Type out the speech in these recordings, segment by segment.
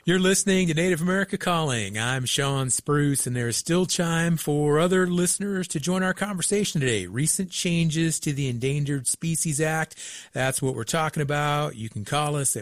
You're listening to Native America Calling. I'm Sean Spruce, and there's still time for other listeners to join our conversation today. Recent changes to the Endangered Species Act. That's what we're talking about. You can call us at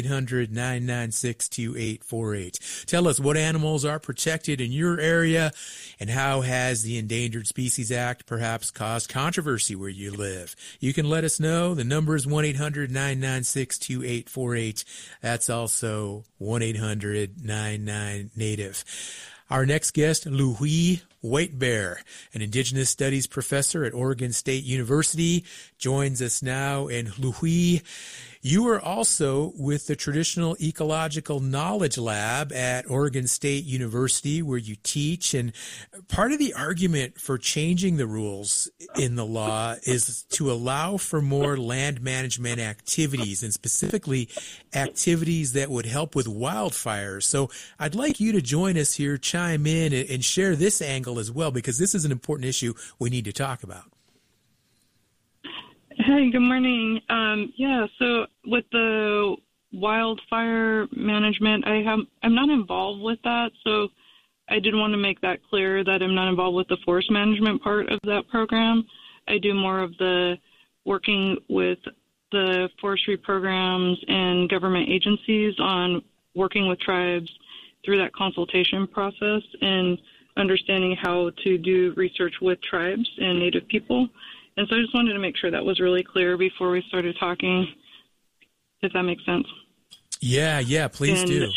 1-800-996-2848. Tell us what animals are protected in your area, and how has the Endangered Species Act perhaps caused controversy where you live. You can let us know. The number is 1-800-996-2848. That's also 1-800-99-NATIVE. Our next guest, Louis Whitebear, an Indigenous Studies professor at Oregon State University, joins us now. And Louis, you are also with the Traditional Ecological Knowledge Lab at Oregon State University, where you teach. And part of the argument for changing the rules in the law is to allow for more land management activities, and specifically activities that would help with wildfires. So I'd like you to join us here, chime in, and share this angle as well, because this is an important issue we need to talk about. Hey, good morning. So with the wildfire management, I'm not involved with that. So I did want to make that clear that I'm not involved with the forest management part of that program. I do more of the working with the forestry programs and government agencies on working with tribes through that consultation process and understanding how to do research with tribes and Native people. And so I just wanted to make sure that was really clear before we started talking, if that makes sense. Yeah, please do.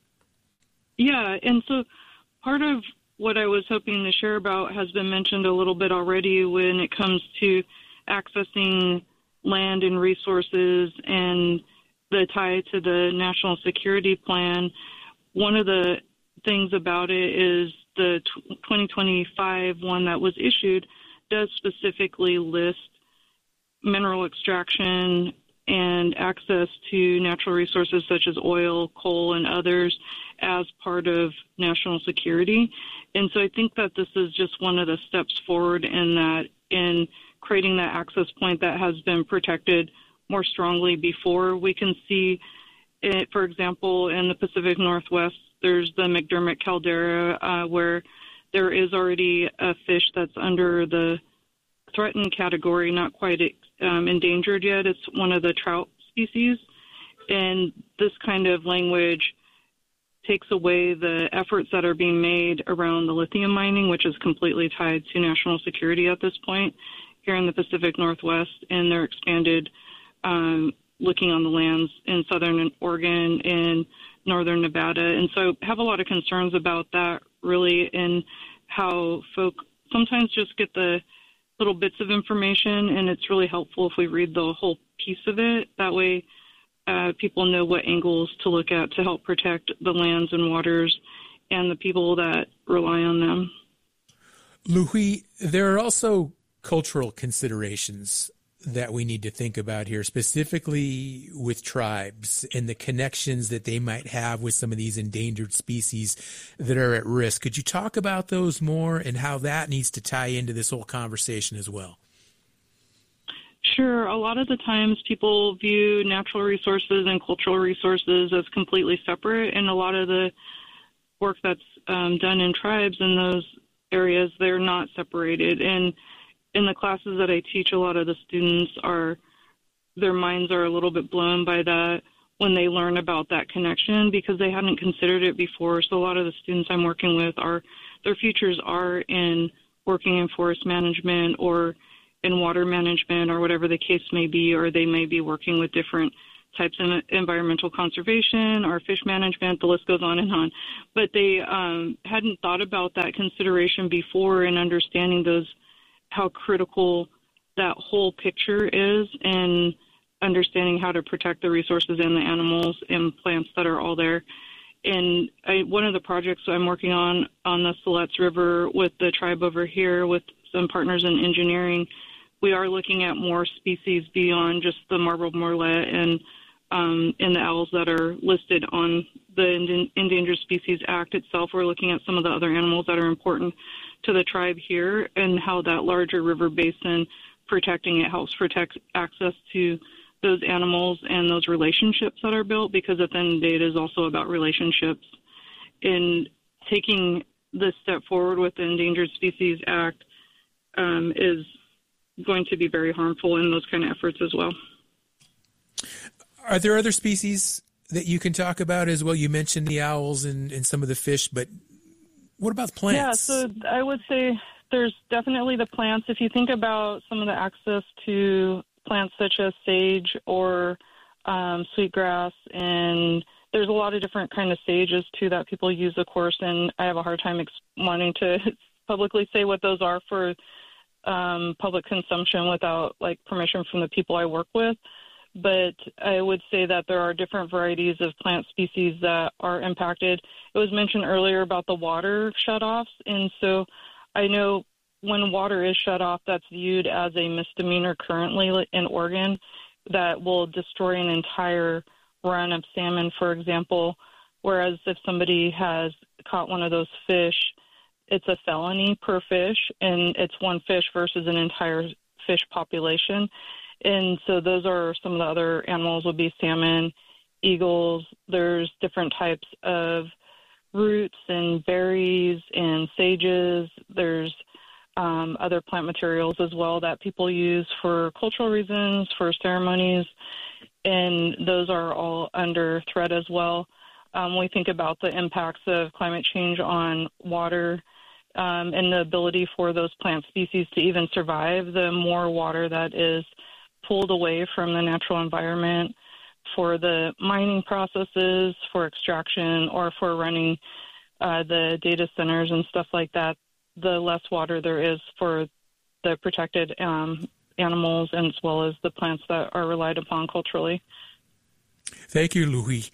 Yeah, and so part of what I was hoping to share about has been mentioned a little bit already when it comes to accessing land and resources and the tie to the National Security Plan. One of the things about it is the 2025 one that was issued does specifically list mineral extraction and access to natural resources such as oil, coal, and others as part of national security. And so I think that this is just one of the steps forward in creating that access point that has been protected more strongly before. We can see it, for example, in the Pacific Northwest, there's the McDermott caldera where there is already a fish that's under the threatened category, not quite endangered yet. It's one of the trout species. And this kind of language takes away the efforts that are being made around the lithium mining, which is completely tied to national security at this point here in the Pacific Northwest, and they're expanded looking on the lands in southern Oregon and northern Nevada. And so I have a lot of concerns about that, really, and how folk sometimes just get the little bits of information, and it's really helpful if we read the whole piece of it. That way people know what angles to look at to help protect the lands and waters and the people that rely on them. Louis, there are also cultural considerations that we need to think about here, specifically with tribes and the connections that they might have with some of these endangered species that are at risk. Could you talk about those more and how that needs to tie into this whole conversation as well? Sure. A lot of the times people view natural resources and cultural resources as completely separate, and a lot of the work that's done in tribes in those areas, they're not separated. And in the classes that I teach, a lot of the students their minds are a little bit blown by that when they learn about that connection, because they hadn't considered it before. So a lot of the students I'm working with their futures are in working in forest management or in water management or whatever the case may be, or they may be working with different types of environmental conservation or fish management. The list goes on and on. But they hadn't thought about that consideration before, and understanding how critical that whole picture is, and understanding how to protect the resources and the animals and plants that are all there. And one of the projects I'm working on the Siletz River with the tribe over here with some partners in engineering, we are looking at more species beyond just the marbled murrelet and the owls that are listed on the Endangered Species Act itself. We're looking at some of the other animals that are important to the tribe here, and how that larger river basin, protecting it helps protect access to those animals and those relationships that are built, because at the end of the day, it is also about relationships. And taking this step forward with the Endangered Species Act is going to be very harmful in those kind of efforts as well. Are there other species that you can talk about as well? You mentioned the owls and some of the fish, but what about the plants? Yeah, so I would say there's definitely the plants. If you think about some of the access to plants such as sage or sweetgrass, and there's a lot of different kind of sages too that people use, of course, and I have a hard time wanting to publicly say what those are for public consumption without permission from the people I work with. But I would say that there are different varieties of plant species that are impacted. It was mentioned earlier about the water shutoffs, and so I know when water is shut off, that's viewed as a misdemeanor currently in Oregon that will destroy an entire run of salmon, for example, whereas if somebody has caught one of those fish, it's a felony per fish, and it's one fish versus an entire fish population. And so those are some of the other animals would be salmon, eagles. There's different types of roots and berries and sages. There's other plant materials as well that people use for cultural reasons, for ceremonies, and those are all under threat as well. We think about the impacts of climate change on water and the ability for those plant species to even survive. The more water that is pulled away from the natural environment for the mining processes, for extraction, or for running the data centers and stuff like that, the less water there is for the protected animals and as well as the plants that are relied upon culturally. Thank you, Louis.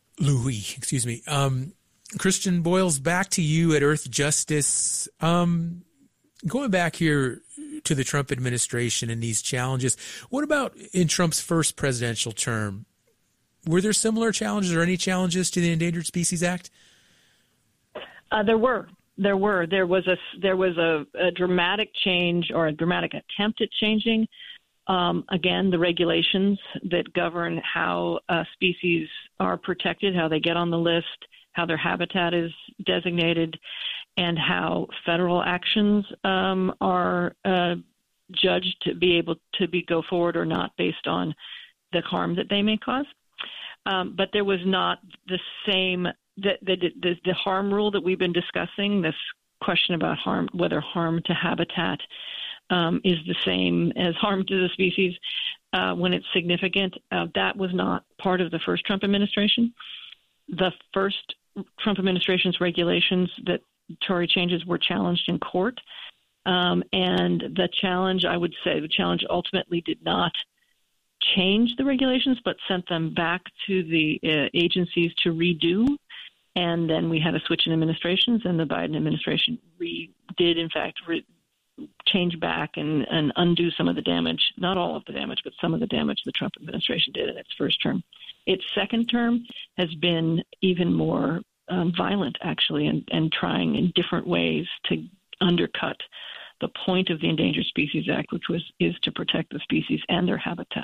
Christian Boyles, back to you at Earth Justice. Going back here to the Trump administration and these challenges, what about in Trump's first presidential term? Were there similar challenges or any challenges to the Endangered Species Act? There was a dramatic change, or a dramatic attempt at changing. Again, the regulations that govern how species are protected, how they get on the list, how their habitat is designated, and how federal actions are judged to be able to go forward or not based on the harm that they may cause. But there was not the same the harm rule that we've been discussing. This question about whether harm to habitat is the same as harm to the species when it's significant. That was not part of the first Trump administration. The first Trump administration's regulations that Tory changes were challenged in court. And the challenge ultimately did not change the regulations, but sent them back to the agencies to redo. And then we had a switch in administrations, and the Biden administration did, in fact, change back and undo some of the damage, not all of the damage, but some of the damage the Trump administration did in its first term. Its second term has been even more violent, actually, and trying in different ways to undercut the point of the Endangered Species Act, which is to protect the species and their habitat.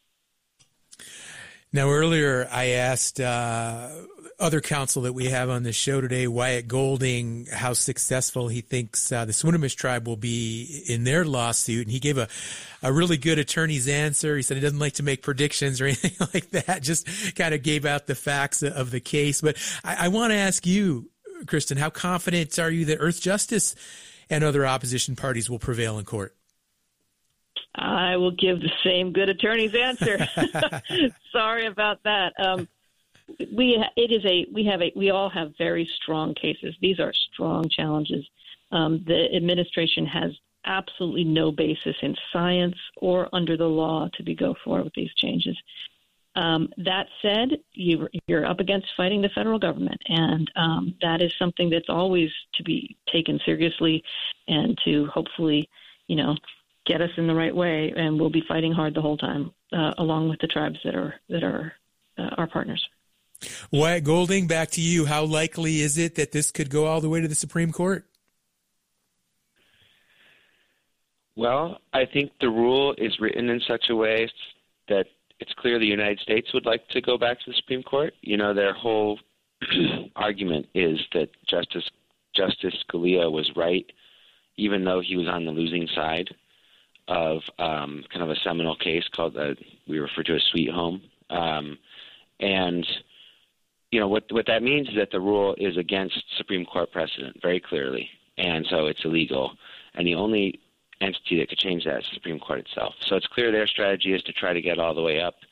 Now, earlier I asked other counsel that we have on the show today, Wyatt Golding, how successful he thinks the Swinomish tribe will be in their lawsuit. And he gave a really good attorney's answer. He said he doesn't like to make predictions or anything like that, just kind of gave out the facts of the case. But I want to ask you, Kristen, how confident are you that Earth Justice and other opposition parties will prevail in court? I will give the same good attorney's answer. Sorry about that. We all have very strong cases. These are strong challenges. The administration has absolutely no basis in science or under the law to go forward with these changes. That said, you're up against fighting the federal government, and that is something that's always to be taken seriously and to hopefully, get us in the right way. And we'll be fighting hard the whole time, along with the tribes that are our partners. Wyatt Golding, back to you. How likely is it that this could go all the way to the Supreme Court? Well, I think the rule is written in such a way that it's clear the United States would like to go back to the Supreme Court. Their whole argument is that Justice Scalia was right, even though he was on the losing side of kind of a seminal case called we refer to as Sweet Home. And what that means is that the rule is against Supreme Court precedent very clearly, and so it's illegal. And the only entity that could change that is the Supreme Court itself. So it's clear their strategy is to try to get all the way up.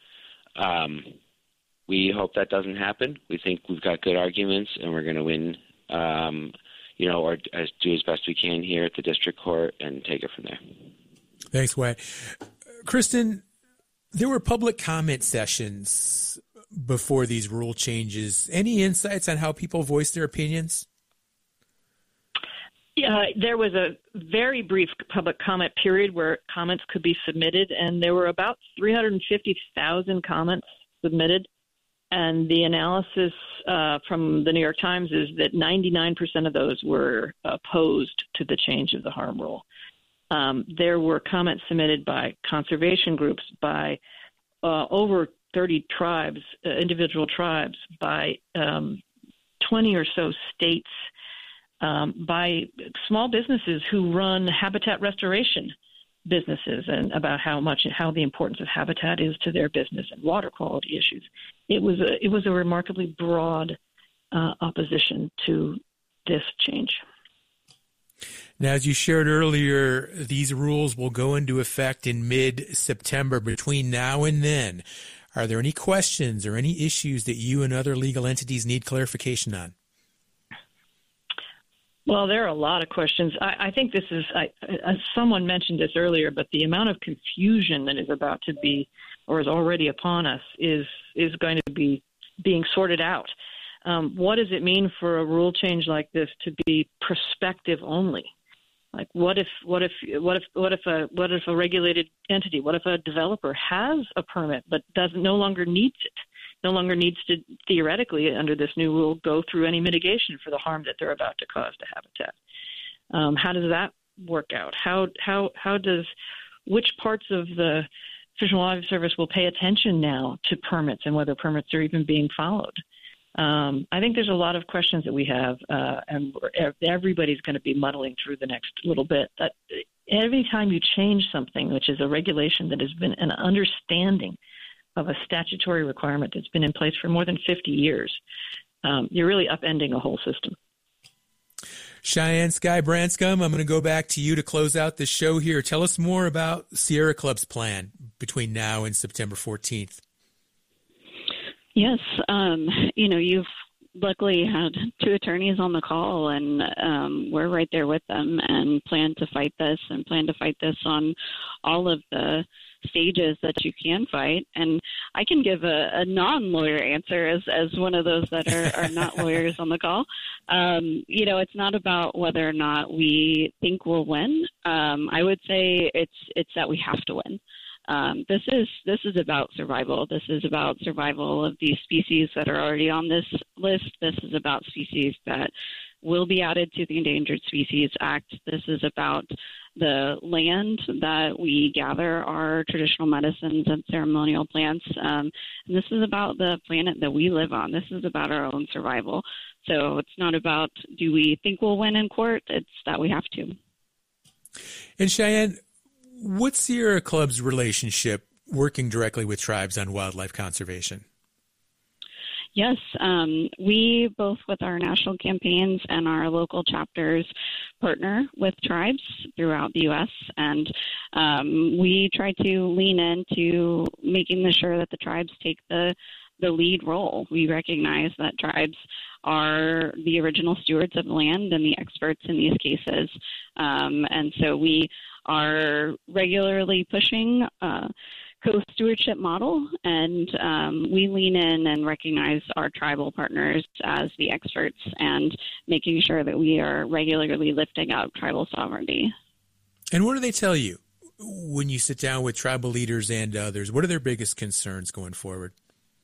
We hope that doesn't happen. We think we've got good arguments, and we're going to win, or do as best we can here at the district court and take it from there. Thanks, Wyatt. Kristen, there were public comment sessions before these rule changes. Any insights on how people voiced their opinions? Yeah, there was a very brief public comment period where comments could be submitted, and there were about 350,000 comments submitted. And the analysis from the New York Times is that 99% of those were opposed to the change of the harm rule. There were comments submitted by conservation groups, by over 30 tribes, individual tribes, by 20 or so states, by small businesses who run habitat restoration businesses, and about how the importance of habitat is to their business and water quality issues. It was a remarkably broad opposition to this change. Now, as you shared earlier, these rules will go into effect in mid-September. Between now and then, are there any questions or any issues that you and other legal entities need clarification on? Well, there are a lot of questions. I think this is, someone mentioned this earlier, but the amount of confusion that is about to be, or is already upon us, is going to be being sorted out. What does it mean for a rule change like this to be prospective only? Like, what if a regulated entity, what if a developer has a permit but no longer needs it? No longer needs to, theoretically, under this new rule, go through any mitigation for the harm that they're about to cause to habitat. How does that work out? Which parts of the Fish and Wildlife Service will pay attention now to permits and whether permits are even being followed? I think there's a lot of questions that we have, and everybody's going to be muddling through the next little bit. That every time you change something, which is a regulation that has been an understanding of a statutory requirement that's been in place for more than 50 years, you're really upending a whole system. Cheyenne Sky Branscombe, I'm going to go back to you to close out the show here. Tell us more about Sierra Club's plan between now and September 14th. Yes. You've luckily had two attorneys on the call, and we're right there with them and plan to fight this on all of the stages that you can fight. And I can give a non-lawyer answer as one of those that are not lawyers on the call. It's not about whether or not we think we'll win. I would say it's that we have to win. This is about survival. This is about survival of these species that are already on this list. This is about species that will be added to the Endangered Species Act. This is about the land that we gather our traditional medicines and ceremonial plants. And this is about the planet that we live on. This is about our own survival. So it's not about do we think we'll win in court. It's that we have to. And Cheyenne, what's Sierra Club's relationship working directly with tribes on wildlife conservation? Yes, we both with our national campaigns and our local chapters partner with tribes throughout the U.S. and we try to lean into making sure that the tribes take the lead role. We recognize that tribes are the original stewards of the land and the experts in these cases, and so we are regularly pushing co-stewardship model, and we lean in and recognize our tribal partners as the experts and making sure that we are regularly lifting up tribal sovereignty. And what do they tell you when you sit down with tribal leaders and others? What are their biggest concerns going forward?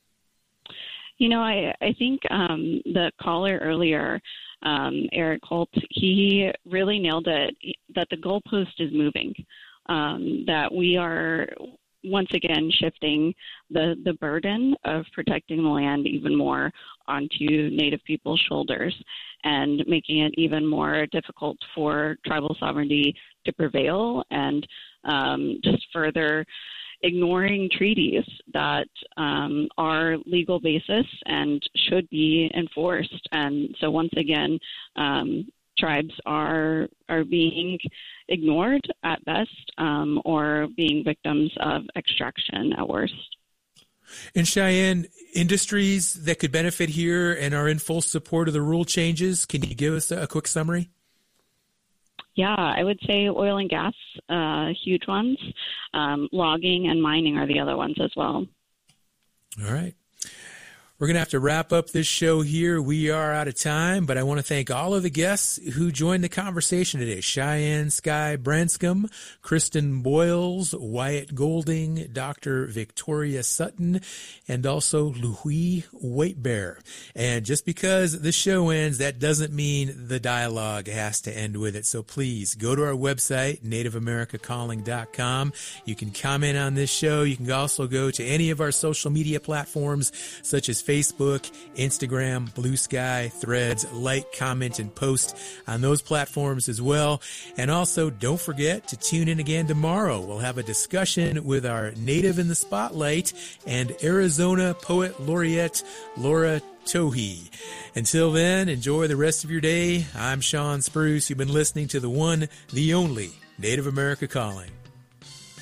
I think the caller earlier, Eric Holt, he really nailed it, that the goalpost is moving, that we are once again shifting the burden of protecting the land even more onto Native people's shoulders and making it even more difficult for tribal sovereignty to prevail, and just further ignoring treaties that are legal basis and should be enforced. And so once again, tribes are being ignored at best, or being victims of extraction at worst. And Cheyenne, industries that could benefit here and are in full support of the rule changes, can you give us a quick summary? Yeah, I would say oil and gas, huge ones. Logging and mining are the other ones as well. All right. We're going to have to wrap up this show here. We are out of time, but I want to thank all of the guests who joined the conversation today. Cheyenne Skye Branscombe, Kristen Boyles, Wyatt Golding, Dr. Victoria Sutton, and also Luhui Waitbear. And just because the show ends, that doesn't mean the dialogue has to end with it. So please go to our website, NativeAmericaCalling.com. You can comment on this show. You can also go to any of our social media platforms, such as Facebook, Instagram, Blue Sky, Threads. Like, comment, and post on those platforms as well. And also, don't forget to tune in again tomorrow. We'll have a discussion with our Native in the Spotlight and Arizona Poet Laureate Laura Tohi. Until then, enjoy the rest of your day. I'm Sean Spruce. You've been listening to the one, the only Native America Calling.